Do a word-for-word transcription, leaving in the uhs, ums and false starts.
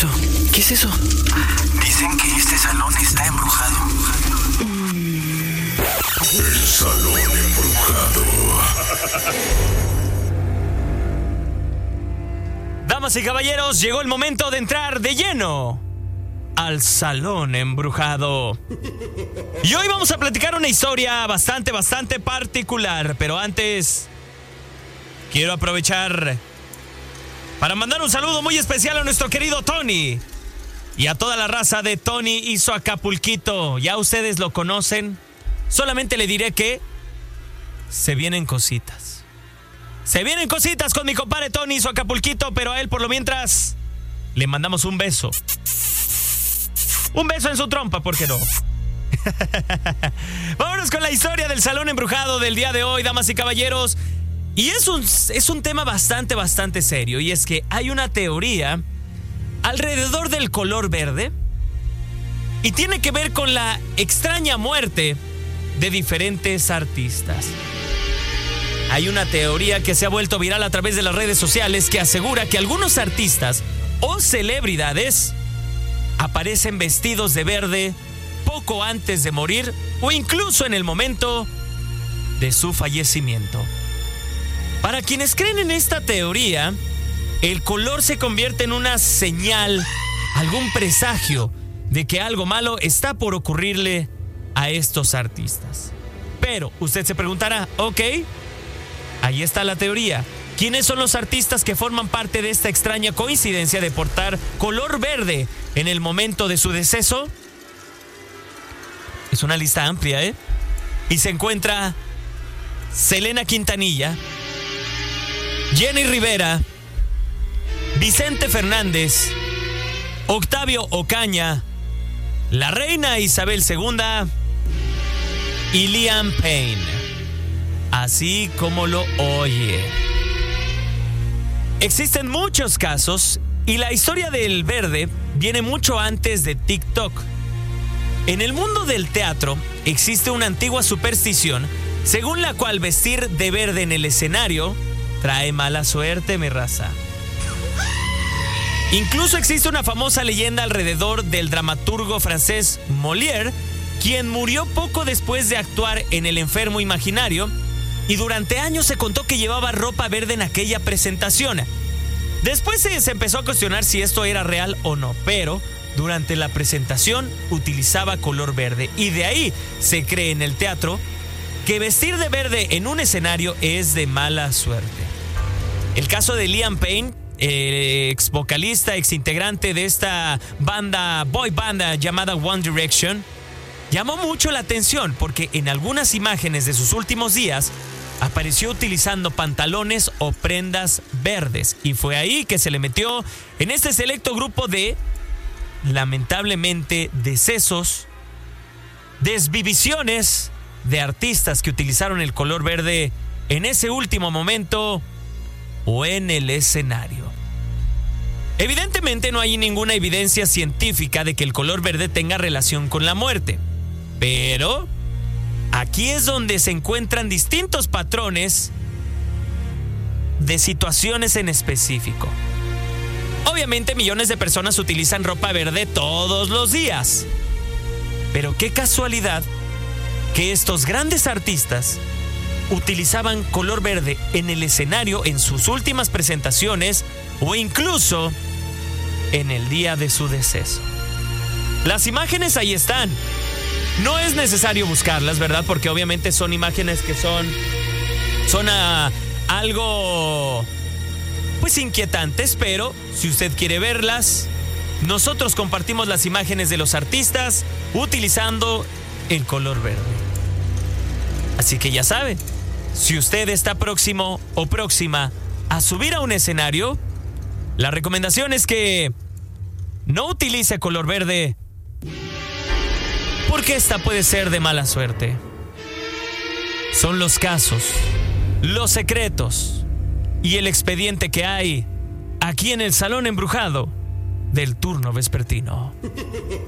eso? ¿Qué es eso? Dicen que este salón está embrujado. El salón embrujado. Damas y caballeros, llegó el momento de entrar de lleno al salón embrujado. Y hoy vamos a platicar una historia bastante, bastante particular. Pero antes, quiero aprovechar para mandar un saludo muy especial a nuestro querido Tony y a toda la raza de Tony y su Acapulquito. Ya ustedes lo conocen. Solamente le diré que se vienen cositas. Se vienen cositas con mi compadre Tony y su Acapulquito, pero a él por lo mientras le mandamos un beso. Un beso en su trompa, ¿por qué no? Vámonos con la historia del salón embrujado del día de hoy, damas y caballeros. Y es un, es un tema bastante, bastante serio. Y es que hay una teoría alrededor del color verde y tiene que ver con la extraña muerte de diferentes artistas. Hay una teoría que se ha vuelto viral a través de las redes sociales que asegura que algunos artistas o celebridades aparecen vestidos de verde poco antes de morir o incluso en el momento de su fallecimiento. Para quienes creen en esta teoría, el color se convierte en una señal, algún presagio de que algo malo está por ocurrirle a estos artistas. Pero usted se preguntará, ok, ahí está la teoría. ¿Quiénes son los artistas que forman parte de esta extraña coincidencia de portar color verde en el momento de su deceso? Es una lista amplia, ¿eh? Y se encuentra Selena Quintanilla, Jenny Rivera, Vicente Fernández, Octavio Ocaña, la reina Isabel segunda y Liam Payne. Así como lo oye. Existen muchos casos y la historia del verde viene mucho antes de TikTok. En el mundo del teatro existe una antigua superstición según la cual vestir de verde en el escenario trae mala suerte, mi raza. Incluso existe una famosa leyenda alrededor del dramaturgo francés Molière, quien murió poco después de actuar en El enfermo imaginario, y durante años se contó que llevaba ropa verde en aquella presentación. Después se, se empezó a cuestionar si esto era real o no, pero durante la presentación utilizaba color verde, y de ahí se cree en el teatro que vestir de verde en un escenario es de mala suerte. El caso de Liam Payne, eh, ex vocalista, ex integrante de esta banda, boy banda llamada One Direction, llamó mucho la atención porque en algunas imágenes de sus últimos días apareció utilizando pantalones o prendas verdes, y fue ahí que se le metió en este selecto grupo de, lamentablemente, decesos, desvivisiones de artistas que utilizaron el color verde en ese último momento o en el escenario. Evidentemente no hay ninguna evidencia científica de que el color verde tenga relación con la muerte, pero aquí es donde se encuentran distintos patrones de situaciones en específico. Obviamente millones de personas utilizan ropa verde todos los días, pero qué casualidad que estos grandes artistas utilizaban color verde en el escenario en sus últimas presentaciones o incluso en el día de su deceso. Las imágenes ahí están. No es necesario buscarlas, ¿verdad? Porque obviamente son imágenes que son, son a, algo, pues inquietantes, pero si usted quiere verlas, nosotros compartimos las imágenes de los artistas utilizando el color verde. Así que ya saben, si usted está próximo o próxima a subir a un escenario, la recomendación es que no utilice color verde, porque esta puede ser de mala suerte. Son los casos, los secretos y el expediente que hay aquí en el salón embrujado del turno vespertino.